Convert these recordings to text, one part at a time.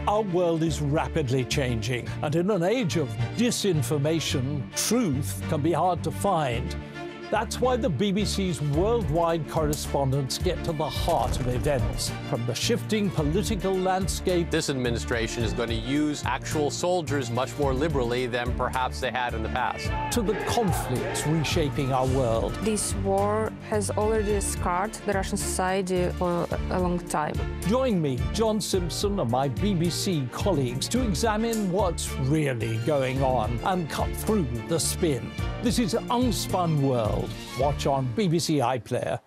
Our world is rapidly changing, and in an age of disinformation, truth can be hard to find. That's why the BBC's worldwide correspondents get to the heart of events, from the shifting political landscape. This administration is going to use actual soldiers much more liberally than perhaps they had in the past. To the conflicts reshaping our world. This war has already scarred the Russian society for a long time. Join me, John Simpson, and my BBC colleagues to examine what's really going on and cut through the spin. This is Unspun World. Watch on BBC iPlayer.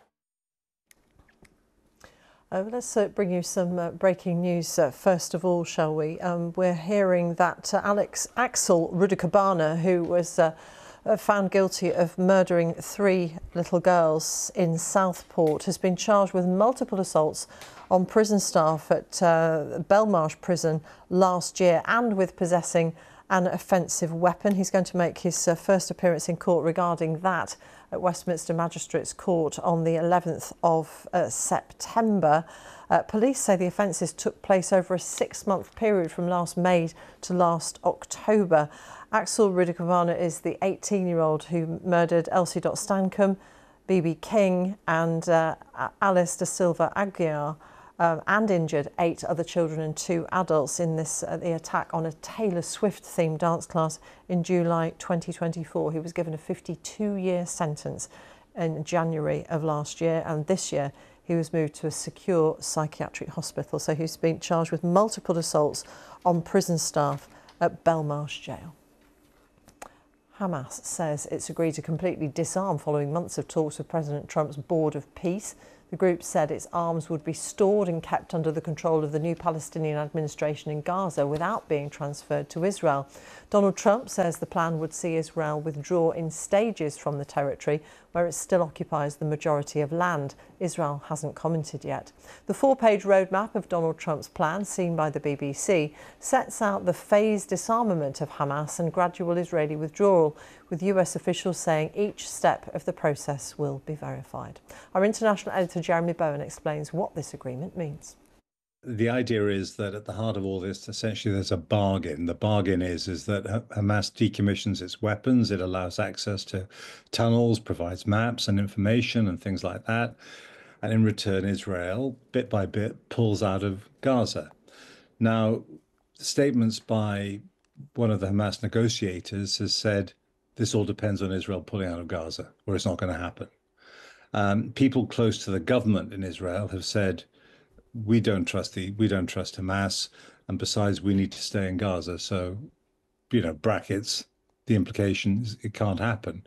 Let's bring you some breaking news first of all, shall we? We're hearing that Axel Rudikabana, who was found guilty of murdering 3 little girls in Southport, has been charged with multiple assaults on prison staff at Belmarsh Prison last year and with possessing an offensive weapon. He's going to make his first appearance in court regarding that at Westminster Magistrates Court on the 11th of September. Police say the offences took place over a 6-month period from last May to last October. Axel Rudikabana is the 18-year-old who murdered Elsie Stancombe, BB King and Alice Da Silva Aguiar, and injured 8 other children and 2 adults in the attack on a Taylor Swift-themed dance class in July 2024. He was given a 52-year sentence in January of last year, and this year he was moved to a secure psychiatric hospital. So he's been charged with multiple assaults on prison staff at Belmarsh Jail. Hamas says it's agreed to completely disarm following months of talks with President Trump's Board of Peace. The group said its arms would be stored and kept under the control of the new Palestinian administration in Gaza without being transferred to Israel. Donald Trump says the plan would see Israel withdraw in stages from the territory, where it still occupies the majority of land. Israel hasn't commented yet. The 4-page roadmap of Donald Trump's plan, seen by the BBC, sets out the phased disarmament of Hamas and gradual Israeli withdrawal, with US officials saying each step of the process will be verified. Our international editor Jeremy Bowen explains what this agreement means. The idea is that at the heart of all this, essentially, there's a bargain. The bargain is that Hamas decommissions its weapons. It allows access to tunnels, provides maps and information and things like that. And in return, Israel, bit by bit, pulls out of Gaza. Now, statements by one of the Hamas negotiators has said this all depends on Israel pulling out of Gaza, or it's not going to happen. People close to the government in Israel have said, we don't trust Hamas, and besides, we need to stay in Gaza. So, brackets, the implications, it can't happen.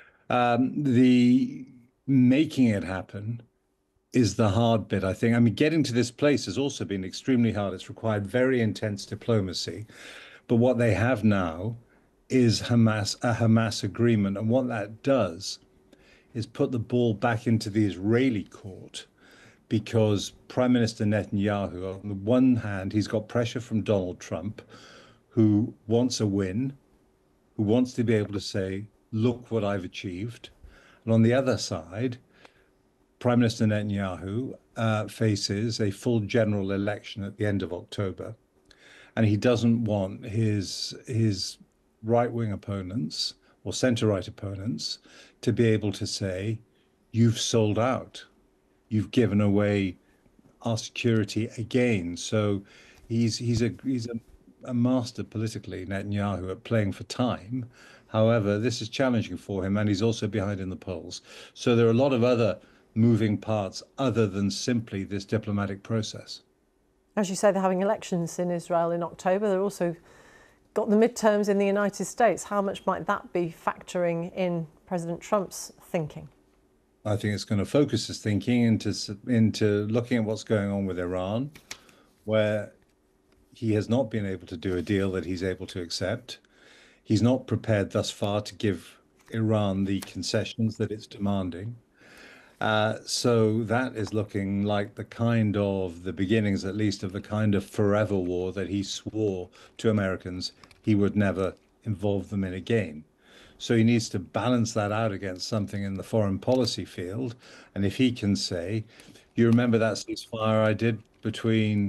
The making it happen is the hard bit, I think. I mean, getting to this place has also been extremely hard. It's required very intense diplomacy. But what they have now is a Hamas agreement. And what that does is put the ball back into the Israeli court, because Prime Minister Netanyahu, on the one hand, he's got pressure from Donald Trump, who wants a win, who wants to be able to say, look what I've achieved. And on the other side, Prime Minister Netanyahu faces a full general election at the end of October. And he doesn't want his right-wing opponents or centre-right opponents to be able to say, you've sold out. You've given away our security again. So he's a master politically, Netanyahu, at playing for time. However, this is challenging for him, and he's also behind in the polls. So there are a lot of other moving parts other than simply this diplomatic process. As you say, they're having elections in Israel in October. They're also got the midterms in the United States. How much might that be factoring in President Trump's thinking? I think it's going to focus his thinking into looking at what's going on with Iran, where he has not been able to do a deal that he's able to accept. He's not prepared thus far to give Iran the concessions that it's demanding. So that is looking like the beginnings, at least, of the kind of forever war that he swore to Americans he would never involve them in again. So he needs to balance that out against something in the foreign policy field. And if he can say, you remember that ceasefire I did between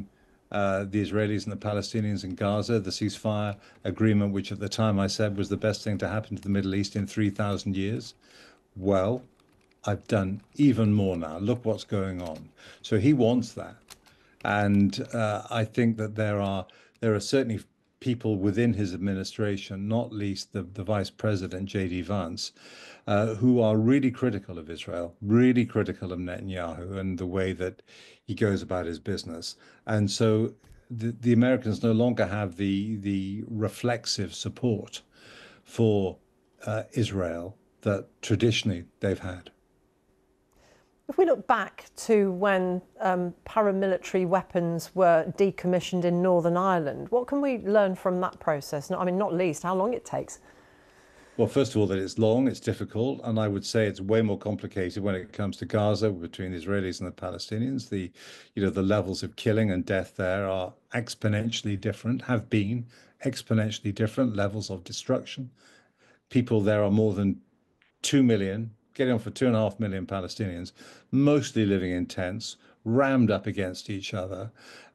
the Israelis and the Palestinians in Gaza, the ceasefire agreement, which at the time I said was the best thing to happen to the Middle East in 3,000 years. Well, I've done even more now. Look what's going on. So he wants that. And I think that there are certainly people within his administration, not least the Vice President, J.D. Vance, who are really critical of Israel, really critical of Netanyahu and the way that he goes about his business. And so the Americans no longer have the reflexive support for Israel that traditionally they've had. If we look back to when paramilitary weapons were decommissioned in Northern Ireland, what can we learn from that process? I mean, not least how long it takes. Well, first of all, that it's long, it's difficult, and I would say it's way more complicated when it comes to Gaza between the Israelis and the Palestinians. The levels of killing and death there are exponentially different, have been exponentially different levels of destruction. People there are more than 2 million, getting on for 2.5 million Palestinians, mostly living in tents, rammed up against each other,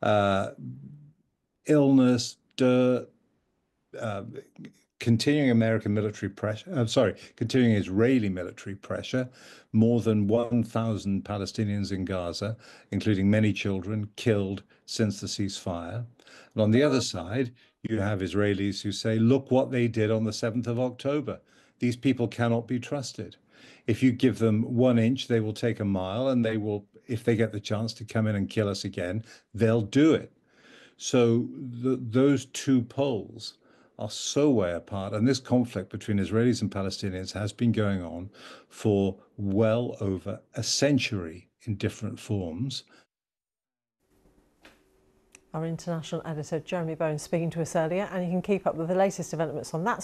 illness, dirt, continuing continuing Israeli military pressure, more than 1,000 Palestinians in Gaza, including many children, killed since the ceasefire. And on the other side, you have Israelis who say, look what they did on the 7th of October. These people cannot be trusted. If you give them 1 inch, they will take a mile, and they will, if they get the chance to come in and kill us again, they'll do it. So those two poles are so way apart. And this conflict between Israelis and Palestinians has been going on for well over a century in different forms. Our international editor, Jeremy Bowen, speaking to us earlier, and you can keep up with the latest developments on that